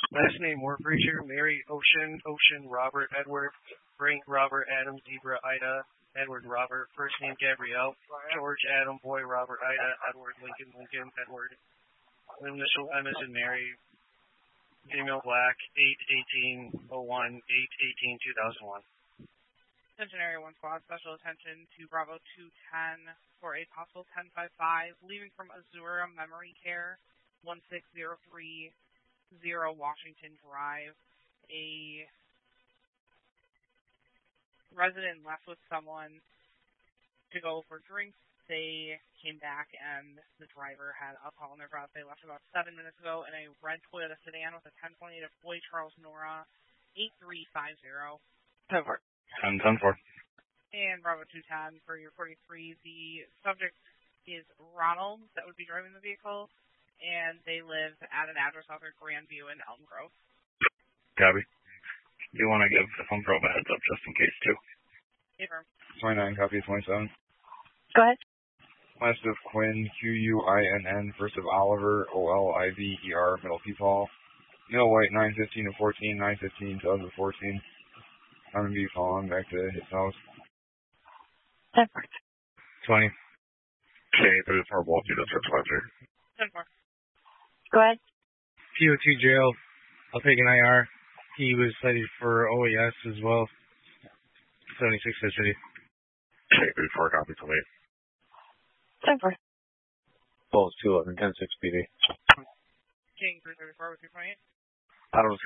Last name Warpreacher, Mary Ocean, Ocean Robert Edward, Frank Robert Adam Zebra Ida, Edward Robert, first name Gabrielle, George Adam Boy Robert Ida, Edward Lincoln Lincoln, Edward, initial M as in Mary, female black, 8/18/01, 8/18/2001. Attention Area 1 Squad, special attention to Bravo 210 for a possible 1055 leaving from Azura Memory Care, 16030 Washington Drive. A resident left with someone to go for drinks. They came back and the driver had alcohol in their breath. They left about 7 minutes ago in a red Toyota sedan with a 1028 of Boy Charles Nora, 8350. 10-4. 10-4. And Bravo 210 for your 43. The subject is Ronald that would be driving the vehicle, and they live at an address off of Grandview in Elm Grove. Copy. You want to give Elm Grove a heads up just in case, too? Affirm. 29, copy 27. Go ahead. Last of Quinn, Quinn, first of Oliver, Oliver, middle P-Paul. Middle White, 9/15/14, 9/15/2014. R&B falling back to his house. 10-4. 20. Okay, 34 Walkie, that's our pleasure. 10-4. Go ahead. PO2 jail. I'll take an IR. He was cited for OAS as well. 76 city. Okay, 34 copy to me. 10-4. Balls 211, 10-6 PD. King 334 with your 28. Adams